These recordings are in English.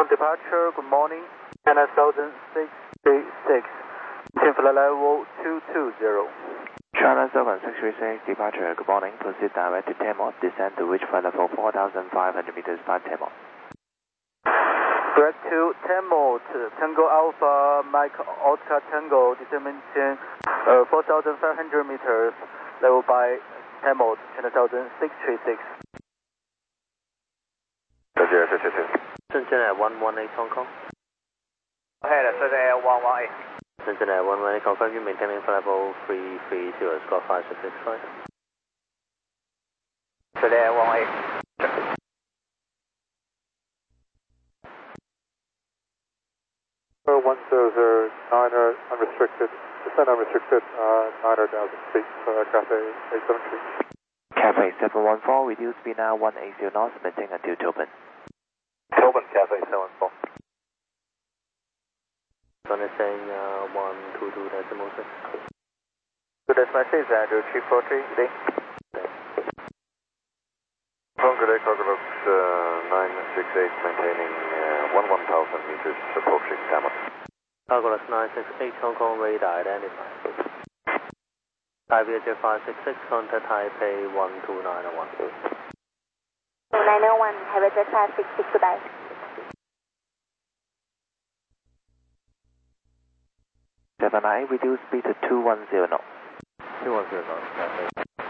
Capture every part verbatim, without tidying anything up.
On departure, good morning. China Southern six three six. Team flight level two two zero. China Southern six three six, departure, good morning. Proceed direct to Tamil. Descend to reach flight level four thousand five hundred meters by Tamil. Direct to Tamil, Tango Alpha, Mike Oscar Tango, descending uh, four thousand five hundred meters, level by Tamil, China Southern six three six. zero two two two. Shenzhen at one one eight Hong Kong. Ahead, Shenzhen at one one eight. Shenzhen at one one eight, confirm you maintaining flight level three three zero, squawk five six six five. Shenzhen at one one eight. one zero zero, niner, unrestricted, descend unrestricted, uh, nine thousand feet, uh, Cathay eight seven three. Cathay seven one four, reduce speed now one eighty knots, maintain until Tobin. Tobin, Cathay seven one four. Gonna saying uh, one two two decimal six. Good decimal six, Andrew three four three, good day. Good day, Cargolux uh, nine six eight, maintaining uh, one one thousand meters, approaching Tamil. Cargolux nine six eight, Hong Kong radar identified. Taipei five six six, contact Taipei one two nine one. nine oh one, Taipei five six six, goodbye. seven nine, reduce speed to two one zero knots. two one zero knots, Cathay.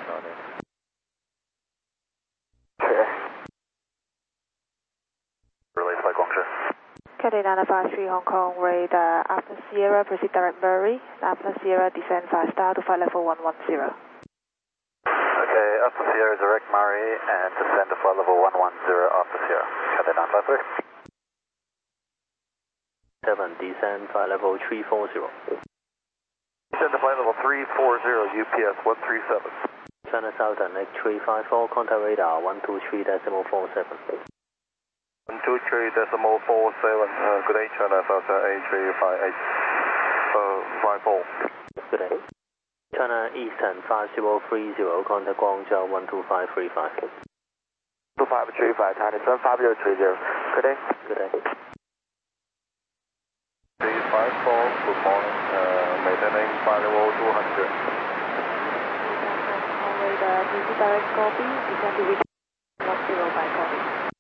Relay flight Guangzhou. Cathay nine five three Hong Kong radar, after Sierra proceed direct Murray, after Sierra descend five star to flight level one one zero. Okay, after Sierra direct Murray and descend to flight level one one zero after Sierra. Cathay nine five three. seven, descend flight level three four zero. Descend to flight level three four zero, U P S one three seven. China Southern X three five four, contact radar one two three decimal four seven. one two three decimal four seven, uh, good day, China Southern A three five eight, uh, five four. Good day. China Eastern five zero three zero, contact Guangzhou one two five three five. two five three five, China Southern five zero three zero. Good day. Good day. three five four, good morning, uh, maintaining flight level two hundred. Radar, proceed direct copy, descend to reach one zero by copy.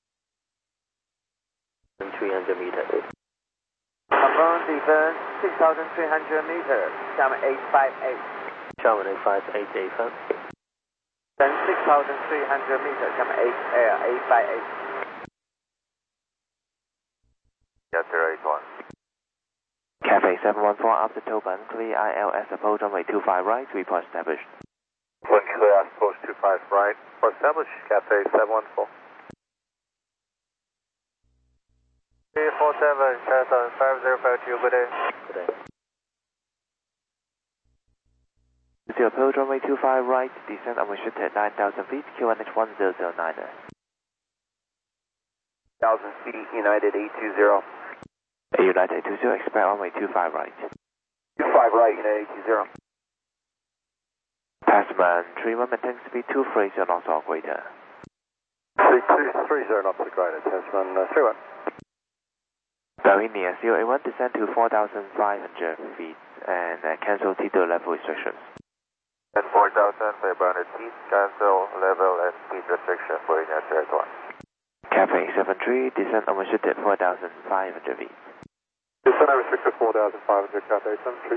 three hundred meters. Confirm descend six thousand three hundred meters, Xiamen eight five eight. Xiamen eight five eight, Affirm. Then six thousand three hundred meters, Xiamen eight Air eight five eight. Yes, zero eight one. Cathay seven one four, after Tobin, clear I L S approach runway two five right, report established. One clear, approach two five right, for established, Cathay seven one four. three four seven, China Southern five zero five two, good day. Good day. To approach runway two five right, descend unrestricted nine thousand feet, Q N H one zero zero nine. one thousand feet, United eight two zero. United eight two zero, expect runway two five right. two five right, United eight two zero. Passman, three one, maintain speed two three zero knots or greater. three two three zero knots to greater, Tasman uh, three one. Very near zero eight one, descend to four thousand five hundred feet and uh, cancel T two level restrictions. And four thousand five hundred feet, cancel level and speed restriction for India territory. Cathay seven three, descend unrestricted four thousand five hundred feet. Descend unrestricted four thousand five hundred, Cathay seven three.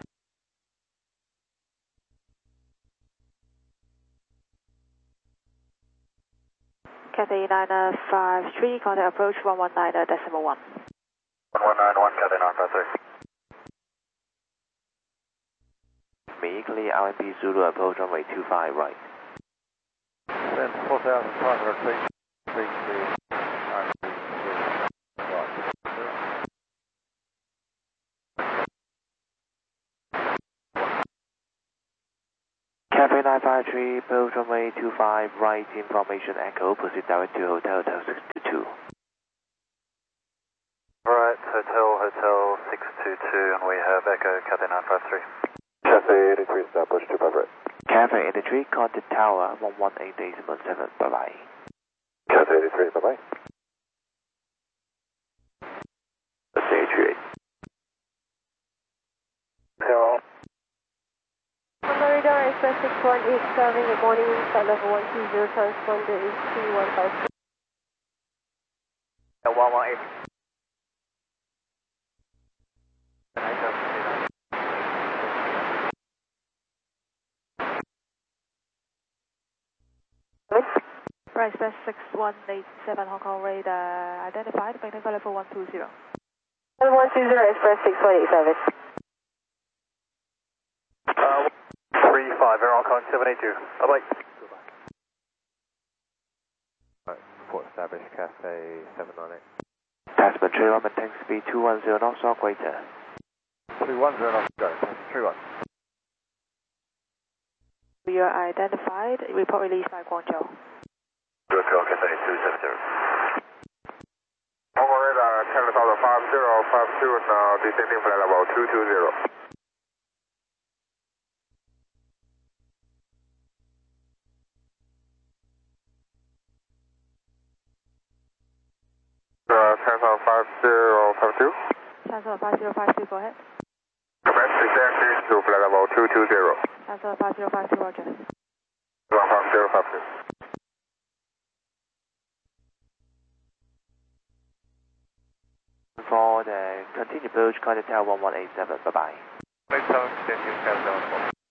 Cathay nine five three, contact approach one one nine decimal one. one one nine one, Cathay nine five three. Me, clear R M B Zulu approach runway two five right. Descend four thousand five hundred feet, speed clear. Cathay nine five three, approach runway two five right, information echo, proceed direct to Hotel Hotel six two two. Alright, Hotel Hotel six two two, and we have Echo Cathay nine five three. Cathay eighty-three established, two five right. Cathay eighty-three, contact tower one one eight decimal seven, bye bye. Cathay eighty-three, bye bye. six one eight seven, good morning, flight level one two zero, transponder is three one five two. one one eight. Right, Express six one eight seven Hong Kong radar identified, maintain flight level one two zero. one two zero, Express six one eight seven. Uh, three five, Air Hong Kong seven eight two. Bye bye. Right, report established, Cathay seven nine eight. Tasman three one, maintain speed two one zero knots or greater. three one zero knots, go, three one. You are identified, report released by Guangzhou. Good, Cathay two seven zero. Hong Kong radar, ten thousand five zero five two, now descending flight level two two zero. Uh, ten thousand five zero five two. ten five zero five two, go ahead. Commence descending to flight level two two zero. ten five zero five two, roger. one five zero five two. For the continued approach, contact Tower one one eight seven, bye bye. eight seven, seven seven four.